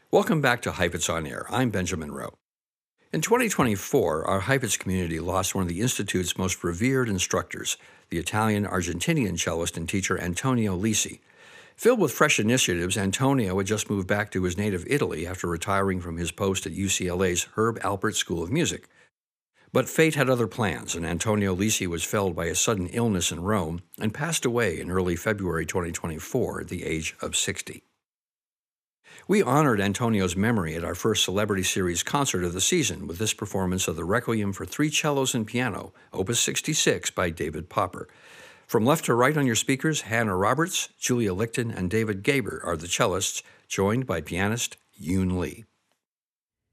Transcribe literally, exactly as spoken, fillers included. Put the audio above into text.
Welcome back to Heifetz On Air. I'm Benjamin Rowe. In twenty twenty-four, our Heifetz community lost one of the Institute's most revered instructors, the Italian-Argentinian cellist and teacher Antonio Lisi. Filled with fresh initiatives, Antonio had just moved back to his native Italy after retiring from his post at U C L A's Herb Alpert School of Music. But fate had other plans, and Antonio Lisi was felled by a sudden illness in Rome and passed away in early February twenty twenty-four at the age of sixty. We honored Antonio's memory at our first Celebrity Series concert of the season with this performance of the Requiem for Three Cellos and Piano, Opus sixty-six by David Popper. From left to right on your speakers, Hannah Roberts, Julia Lichten, and David Gaber are the cellists, joined by pianist Yoon Lee.